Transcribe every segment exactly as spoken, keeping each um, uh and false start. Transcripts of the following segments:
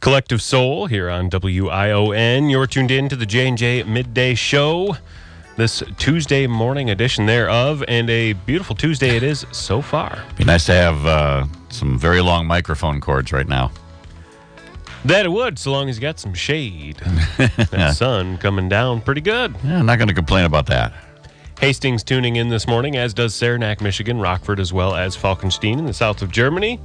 Collective Soul here on W I O N. You're tuned in to the J and J Midday Show, this Tuesday morning edition thereof, and a beautiful Tuesday it is so far. Be nice to have uh, some very long microphone cords right now. That it would, so long as you got some shade. That sun coming down pretty good. Yeah, I'm not going to complain about that. Hastings tuning in this morning, as does Saranac, Michigan, Rockford, as well as Falkenstein in the south of Germany.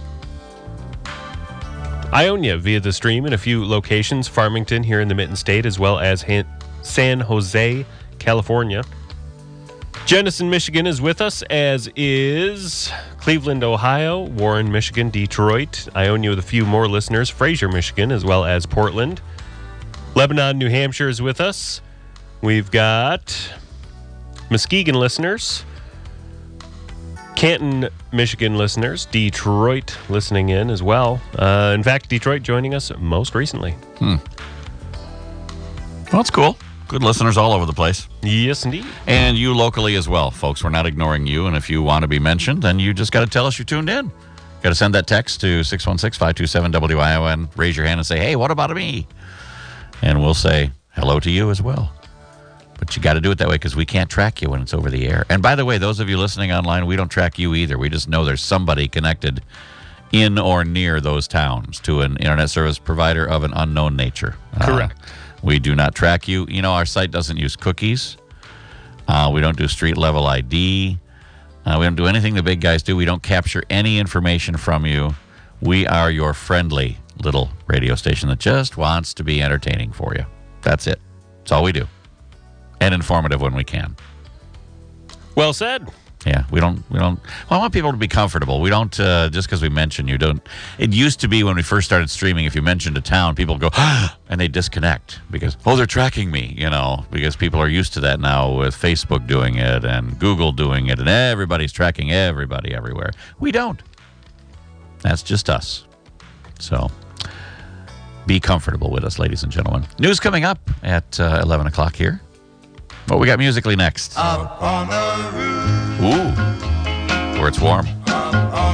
Ionia via the stream in a few locations, Farmington here in the Mitten State, as well as Han- San Jose, California. Jenison, Michigan is with us, as is Cleveland, Ohio, Warren, Michigan, Detroit. Ionia with a few more listeners, Fraser, Michigan, as well as Portland. Lebanon, New Hampshire is with us. We've got Muskegon listeners, Canton, Michigan listeners, Detroit listening in as well. Uh, in fact, Detroit joining us most recently. Hmm. Well, that's cool. Good listeners all over the place. Yes, indeed. And you locally as well, folks. We're not ignoring you. And if you want to be mentioned, then you just got to tell us you're tuned in. Got to send that text to six one six, five two seven, W I O N. Raise your hand and say, hey, what about me? And we'll say hello to you as well. But you got to do it that way because we can't track you when it's over the air. And by the way, those of you listening online, we don't track you either. We just know there's somebody connected in or near those towns to an internet service provider of an unknown nature. Correct. Uh, we do not track you. You know, our site doesn't use cookies. Uh, we don't do street level I D. Uh, we don't do anything the big guys do. We don't capture any information from you. We are your friendly little radio station that just wants to be entertaining for you. That's it. That's all we do. And informative when we can. Well said. Yeah, we don't, we don't, well, I want people to be comfortable. We don't, uh, just because we mention you, don't, it used to be when we first started streaming, if you mentioned a town, people go, and they disconnect because, oh, they're tracking me, you know, because people are used to that now with Facebook doing it and Google doing it and everybody's tracking everybody everywhere. We don't. That's just us. So be comfortable with us, ladies and gentlemen. News coming up at uh, eleven o'clock here. What we got musically next? Up on the roof. Ooh, where it's warm.